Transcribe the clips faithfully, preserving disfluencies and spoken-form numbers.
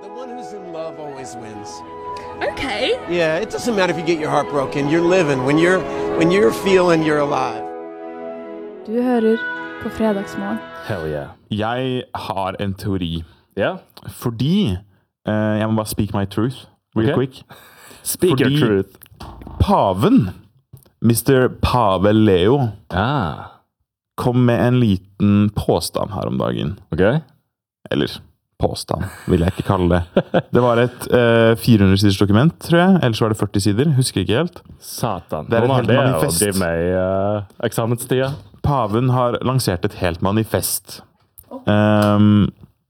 The one who's in love always wins. Okay. Yeah, it doesn't matter if you get your heart broken. You're living. When you're, when you're feeling, you're alive. Du hører på Fredagsmorgen. Hell yeah. Jeg har en teori. Ja? Fordi eh, jeg må bare speak my truth real Ok. quick. Speak Fordi your truth. Paven, mister Pave Leo, Ah, kom med en liten påstand her om dagen. ok. Eller påstand, vil jeg ikke kalle det. Det var et eh, fire hundre siders dokument, tror jeg. Ellers var det førti sider. Husker ikke helt. Satan. Det er et Noen har helt det å manifest. drive med i uh, eksamenstida. Paven har lansert et helt manifest. Um,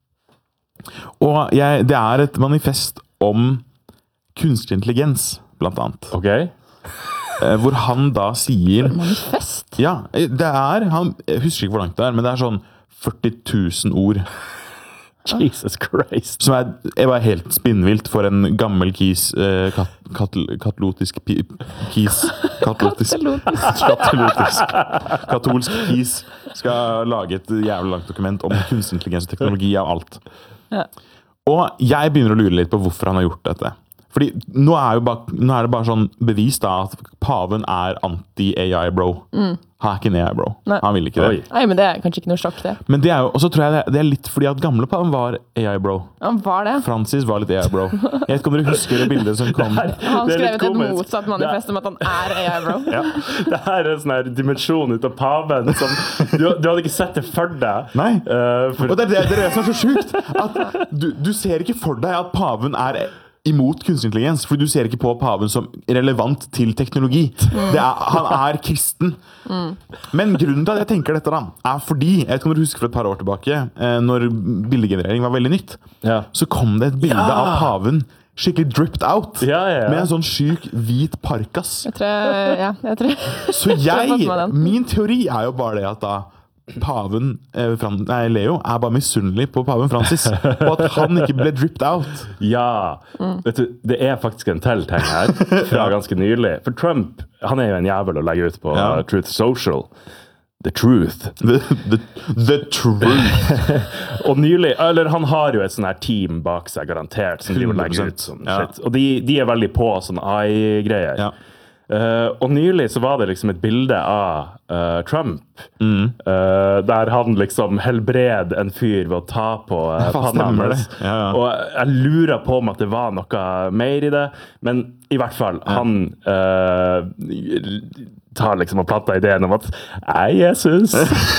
og jeg, det er et manifest om kunstig intelligens, blant annet. Ok? Eh, hvor han da sier... Manifest? Ja, det er... Han, jeg husker ikke hvor langt det er, men det er sånn førti tusen ord. Jesus Christ. Som er, er bare helt spinnvilt for en gammel kis, eh, kat, kat, katolotisk pi, kis, katolotisk, katolotisk, katolsk kis skal lage et jævlig langt dokument om kunstig intelligens og teknologi av alt. Ja. Og jeg begynner å lure litt på hvorfor han har gjort dette. Fordi nå er, jo bare, nå er det bare sånn bevis da at paven er anti-A I bro. Mm. Han er ikke en A I bro. Nei. Han vil ikke det. Oi. Nei, men det er kanskje ikke noe sjokk, det. Men det er jo, og så tror jeg det, det er litt fordi at gamle paven var A I bro. Han var det. Francis var litt A I bro. Jeg vet ikke om dere husker det bildet som kom. Han Det er litt skrevet et komisk. motsatt manifest om at han er A I, bro. Ja. Det her er en sånn her dimensjon ut av paven som du, du hadde ikke sett det for deg. Nei. Eh, for, Og det er det, det er det som er så sjukt. At du, du ser ikke for deg at paven er imot kunstig intelligens, for du ser ikke på paven som relevant til teknologi. Det er, han er kristen. Men grunnen til at jeg tenker dette da, er fordi, jeg vet ikke om dere husker for et par år tilbake, eh, når bildegenerering var veldig nytt, ja. så kom det et bilde Ja. av paven skikkelig dripped out, Ja, ja, ja. med en sånn syk hvit parkas. Jeg tror, ja, jeg tror. Så Jeg har fått jeg, med den. min teori er jo bare det at da paven, eh, Fran, nei, Leo, er bare misunnelig på paven Francis, og at han ikke ble dripped out. Ja. Vet du, det er faktisk en til ting her fra ganske nylig. For Trump, han er jo en jævel å legge ut på Ja. uh, Truth Social. The Truth. The, the, the truth. Og nylig, eller han har jo et sånn her team bak seg, garantert, som driver og legger hundre ut prosent. sånn Ja. shit. Og de, de er veldig på sånn A I-greier. Ja. Uh, og nylig så var det liksom et bilde av uh, Trump, uh, der han liksom helbred en fyr ved å ta på uh, Ja, faen, panna stemmer hans. det. Ja, ja. Og jeg lurer på om at det var noe mer i det, men i hvert fall, han uh, tar liksom og planter ideen om at «Ei, Jesus!»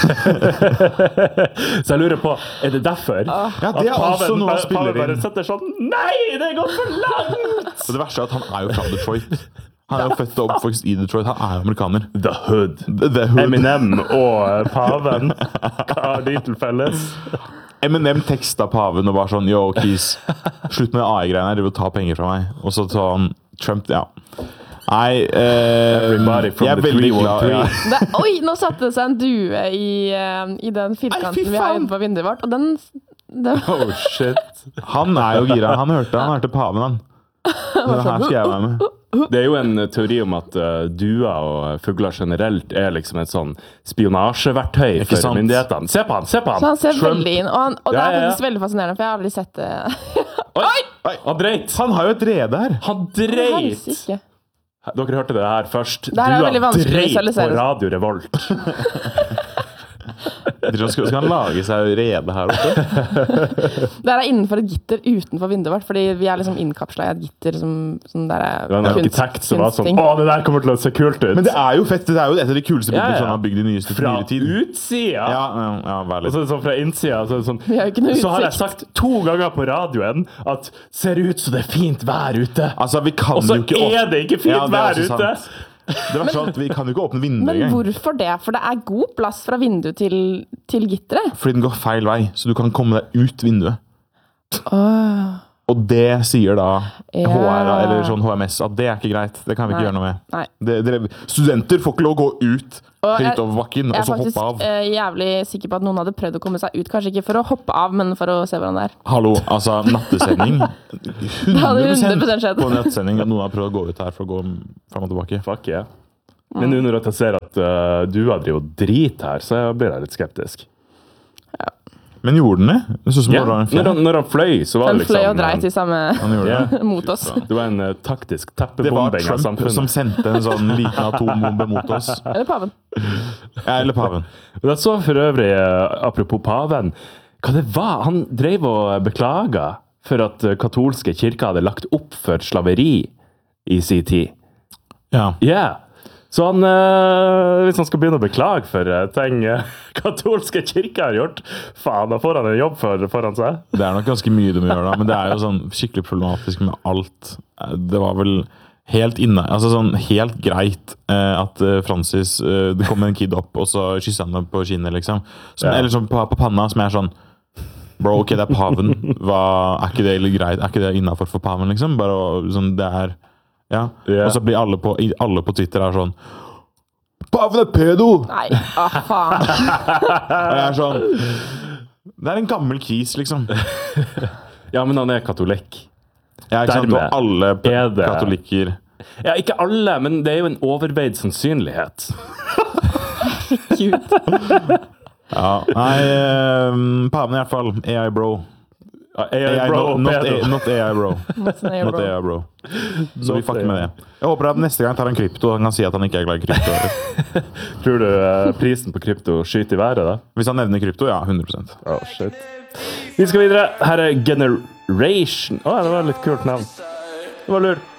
Så jeg lurer på, er det derfor? Ja, det er at også noe han spiller paven bare inn. setter sånn «Nei, det går for langt!» Og det verste er at han er jo fra Detroit. Han er jo født og oppvokst i Detroit. Han er jo amerikaner. The Hood. The, the hood. Eminem og paven. Hva har de til felles? Eminem teksta paven og var sånn, yo, Keys, slutt med A I-greiene her, du vil ta penger fra meg. Og så tar han Trump, ja. Nei, eh, Everybody from jeg er the veldig three one glad. three. Ja. Det, oi, nå satte det seg en due i, eh, i den Nei, firkanten fy vi har faen! inne på vinduet vårt, og den... den Oh, shit. Han er jo gira. Han hørte, han hørte paven, han. Den her skal jeg være med. Det er jo en teori om at uh, duer og fugler generelt er liksom et sånn spionasjeverktøy Ikke for sant? myndighetene. Se på han, se på han! så han ser Trump. veldig inn, og, han, og det Ja, er ja, ja. faktisk veldig fascinerende, for jeg har aldri sett det. Oi! Han dreit! Han har jo et rede her. Han dreit! Helsike. Dere hørte det her først. Det her er veldig Dua vanskelig å dreit på visualisere. Radio Revolt. Skal, skal han lage seg rede her oppe? Det her er innenfor et gitter utenfor vinduet vårt, fordi vi er liksom innkapslet i et gitter som, som der er Det var en kunst- arkitekt som var sånn kunstting. Å, det der kommer til å se kult ut! Men det er jo fett. Det er jo et av de kuleste Ja, bildene ja. som han har bygd i nyeste Fra nyere tid. utsida! Ja, ja, ja, vær Og litt. så er det sånn fra innsida så, er det sånn, Vi har jo ikke noe så har jeg utsikt. sagt to ganger på radioen at ser ut som det er fint vær ute. Altså, vi kan Og så jo ikke er det ikke fint Ja, det er vær også ute! sant. Det verste er at vi kan jo ikke åpne vinduet Men engang. hvorfor det? For det er god plass fra vinduet til, til gitteret. Fordi den går feil vei, så du kan komme deg ut vinduet. Åh. Og det sier da Ja. H R, eller sånn H M S, at det er ikke greit. Det kan vi ikke Nei. gjøre noe med. Nei. Det, dere, studenter får ikke lov å gå ut Og jeg- høyt over bakken, Jeg og er så faktisk hoppe av. eh, jævlig sikker på at noen hadde prøvd å komme seg ut. Kanskje ikke for å hoppe av, men for å se hvordan det er. Hallo, altså, nattesending. Det hadde hundre prosent skjedd. på nattesending at noen har prøvd å gå ut her for å gå fram og tilbake. Fuck yeah. Men nå når jeg ser at uh, du har drivet drit her, så blir jeg litt skeptisk. Men gjorde den det? Det så ut som Ja. det var en Når, fjær. han, når han fløy, så var Han det liksom fløy og dreit i samme Han gjorde Ja. det. mot oss. Det var en uh, taktisk Det var teppebombing av Trump som samfunnet. sendte en sånn liten atombombe mot oss. Eller paven. Ja, eller paven. Men Jeg så for øvrig, uh, apropos paven, hva det var. Han drev og beklaga for at uh, katolske kirker hadde lagt opp for slaveri i sin tid. Ja. Ja. Så han, uh, hvis han skal begynne å beklage for uh, ting uh, katolske kirker har gjort, faen, da får han en jobb for, foran seg. Det er nok ganske mye de gjør da, men det er jo sånn skikkelig problematisk med alt. Det var vel helt inne, altså sånn helt greit eh, at eh, Francis, eh, det kom en kid opp, og så kysser han dem på kinnet, liksom. Som, Ja. Eller sånn på, på panna, som er sånn, bro, ok, det er paven. Hva, er ikke det litt greit? Er ikke det innenfor for paven, liksom? Bare å- sånn, det er, ja. Ja. Og så blir alle på, i- alle på Twitter er sånn, paven er pedo! Nei, ah, faen. Og jeg er sånn, det er en gammel kis, liksom. Ja, men han er katolikk. Ja, ikke sant? Dermed Og alle p- er det- katolikker. Ja, ikke alle, men det er jo en overveid sannsynlighet. Cute. Ja, nei, um, paven i hvert fall, A I bro. A I, A I, bro, not, not, pedo. A, not A I bro. Not an air Not bro. A I bro. Så vi Not fucker A I. med det. Jeg håper at neste gang tar han krypto, han kan si at han ikke er glad i krypto. Tror du uh, prisen på krypto skyter i været da? Hvis han nevner krypto, ja, hundre prosent. Oh, shit. Vi skal videre. Her er Generation. Å, det var et litt kult navn. Det var lurt.